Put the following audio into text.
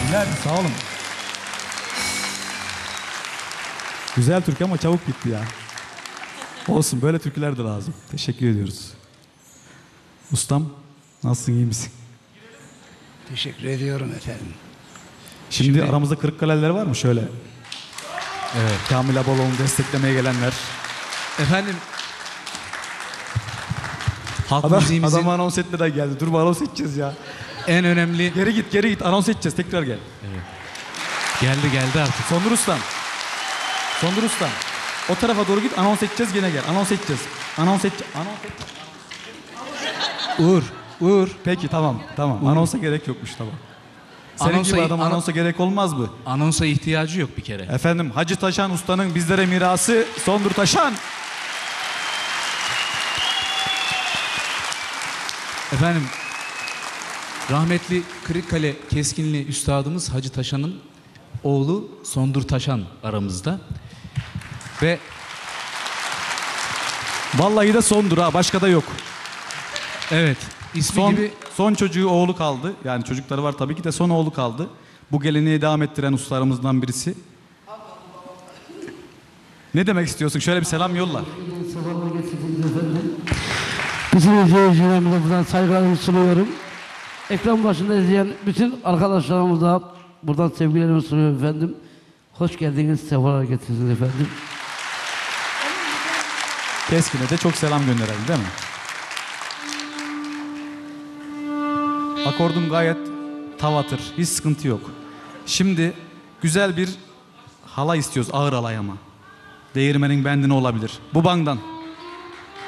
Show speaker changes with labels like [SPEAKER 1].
[SPEAKER 1] Teşekkürler, sağ olun. Güzel türkü ama çabuk bitti ya. Olsun, böyle türküler de lazım. Teşekkür ediyoruz. Ustam, nasılsın, iyi misin?
[SPEAKER 2] Teşekkür ediyorum efendim.
[SPEAKER 1] Şimdi aramızda Kırıkkaleliler var mı şöyle?
[SPEAKER 3] Evet.
[SPEAKER 1] Kamil Abaloğlu'nu desteklemeye gelenler.
[SPEAKER 3] Efendim, halk müziğimizin
[SPEAKER 1] Adam anons etmeden geldi. Dur, anons edeceğiz ya.
[SPEAKER 3] en önemli...
[SPEAKER 1] Geri git, anons edeceğiz. Tekrar gel.
[SPEAKER 3] Geldi artık.
[SPEAKER 1] Sondur Ustam. O tarafa doğru git, anons edeceğiz, gene gel. Anons edeceğiz. Uğur. Peki, tamam. Anonsa gerek yokmuş, tamam. Senin gibi adam anonsa gerek olmaz mı?
[SPEAKER 3] Anonsa ihtiyacı yok bir kere.
[SPEAKER 1] Efendim, Hacı Taşan Usta'nın bizlere mirası Sondur Taşan.
[SPEAKER 3] Efendim, rahmetli Kırıkkale Keskinli Üstadımız Hacı Taşan'ın oğlu Sondur Taşan aramızda. Ve
[SPEAKER 1] Vallahi de Sondur ha, başka da yok.
[SPEAKER 3] evet, ismi gibi
[SPEAKER 1] Son çocuğu oğlu kaldı. Yani çocukları var tabii ki de, son oğlu kaldı. Bu geleneği devam ettiren ustalarımızdan birisi. Ne demek istiyorsun? Şöyle bir selam yolla.
[SPEAKER 4] Sefalar getirdiniz efendim. Bütün izleyicilerimize buradan saygılarımı sunuyorum. Ekran başında izleyen bütün arkadaşlarımıza buradan sevgilerimi sunuyorum efendim. Hoş geldiniz, sefalar getirdiniz efendim.
[SPEAKER 1] Keskin'e de çok selam gönderelim, değil mi? Akordun gayet tavatır, hiç sıkıntı yok. Şimdi güzel bir halay istiyoruz, ağır halay ama. Değirmenin bendine olabilir. Bu bangdan.